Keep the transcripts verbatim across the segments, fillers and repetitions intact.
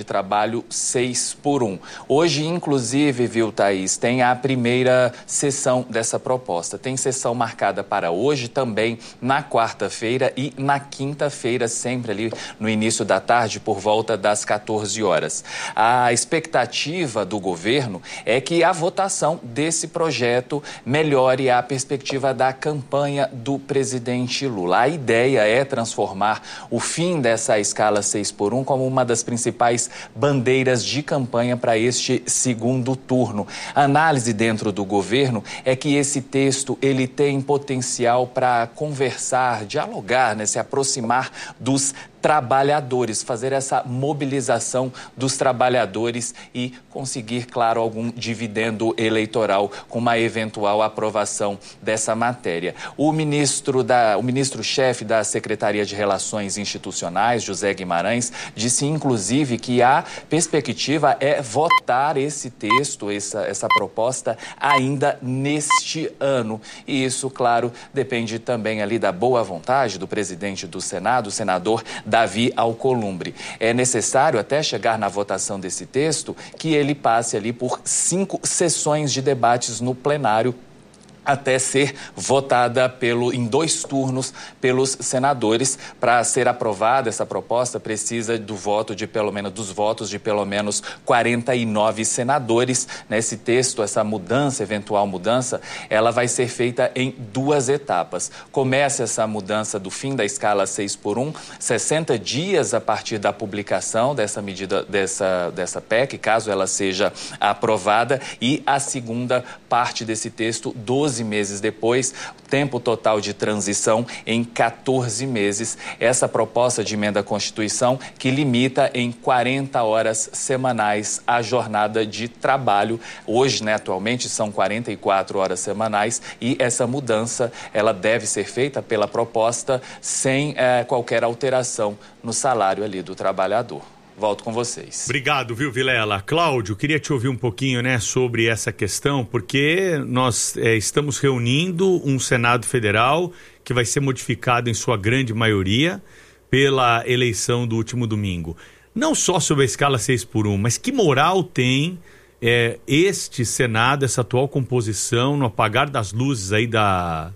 trabalho seis por um. Hoje, inclusive, viu, Thaís, tem a primeira sessão dessa proposta. Tem sessão marcada para hoje, também na quarta-feira e na quinta-feira, sempre ali no início da tarde, por volta das quatorze horas. A expectativa do governo é que a votação desse projeto melhore a perspectiva da campanha do presidente Lula. A ideia é transformar o fim dessa escala seis por um como uma das principais bandeiras de campanha para este segundo turno. A análise dentro do governo é que esse texto ele tem potencial para conversar, dialogar, né, se aproximar dos trabalhadores, fazer essa mobilização dos trabalhadores e conseguir, claro, algum dividendo eleitoral com uma eventual aprovação dessa matéria. O ministro da, o ministro-chefe da Secretaria de Relações Institucionais, José Guimarães, disse inclusive que a perspectiva é votar esse texto, essa, essa proposta ainda neste ano. E isso, claro, depende também ali da boa vontade do presidente do Senado, o senador Davi Alcolumbre. É necessário, até chegar na votação desse texto, que ele passe ali por cinco sessões de debates no plenário, até ser votada pelo, em dois turnos pelos senadores. Para ser aprovada essa proposta, precisa do voto de pelo menos, dos votos de pelo menos quarenta e nove senadores. Nesse texto, essa mudança, eventual mudança, ela vai ser feita em duas etapas. Começa essa mudança do fim da escala seis por um, sessenta dias a partir da publicação dessa medida, dessa, dessa P E C, caso ela seja aprovada, e a segunda parte desse texto, doze meses depois, tempo total de transição em quatorze meses. Essa proposta de emenda à Constituição que limita em quarenta horas semanais a jornada de trabalho. Hoje, né, atualmente, são quarenta e quatro horas semanais, e essa mudança ela deve ser feita pela proposta sem eh, qualquer alteração no salário ali do trabalhador. Volto com vocês. Obrigado, viu, Vilela? Cláudio, queria te ouvir um pouquinho, né, sobre essa questão, porque nós é, estamos reunindo um Senado Federal que vai ser modificado em sua grande maioria pela eleição do último domingo. Não só sobre a escala seis por um, mas que moral tem é, este Senado, essa atual composição, no apagar das luzes aí da...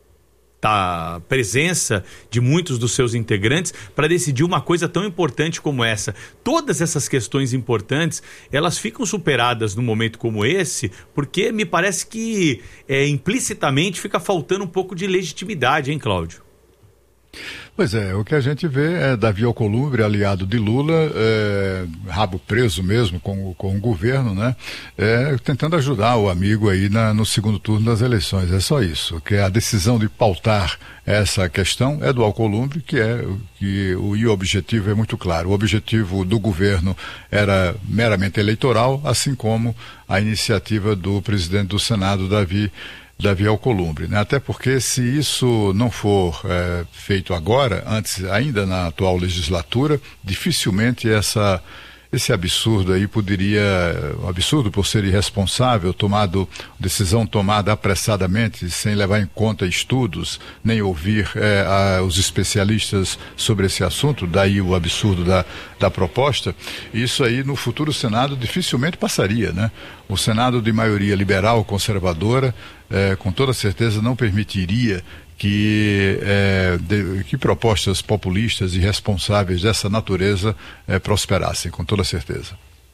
da presença de muitos dos seus integrantes para decidir uma coisa tão importante como essa. Todas essas questões importantes, elas ficam superadas num momento como esse, porque me parece que é, implicitamente fica faltando um pouco de legitimidade, hein, Cláudio? Pois é, o que a gente vê é Davi Alcolumbre, aliado de Lula, é, rabo preso mesmo com, com o governo, né? É, tentando ajudar o amigo aí na, no segundo turno das eleições. É só isso, que a decisão de pautar essa questão é do Alcolumbre, que é que o, e o objetivo é muito claro. O objetivo do governo era meramente eleitoral, assim como a iniciativa do presidente do Senado, Davi Davi Alcolumbre, né? Até porque se isso não for é, feito agora, antes, ainda na atual legislatura, dificilmente essa, esse absurdo aí poderia, um absurdo por ser irresponsável, tomado, decisão tomada apressadamente, sem levar em conta estudos, nem ouvir é, a, os especialistas sobre esse assunto, daí o absurdo da, da proposta. Isso aí no futuro Senado dificilmente passaria, né? O Senado de maioria liberal, conservadora, é, com toda certeza não permitiria que, é, de, que propostas populistas e irresponsáveis dessa natureza é, prosperassem, com toda certeza.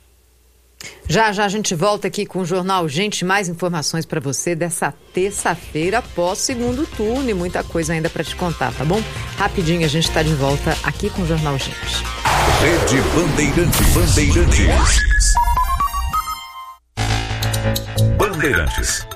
Já, já a gente volta aqui com o Jornal Gente, mais informações para você dessa terça-feira após segundo turno e muita coisa ainda para te contar, tá bom? Rapidinho a gente está de volta aqui com o Jornal Gente. Rede Bandeirantes. Bandeirantes. Bandeirantes.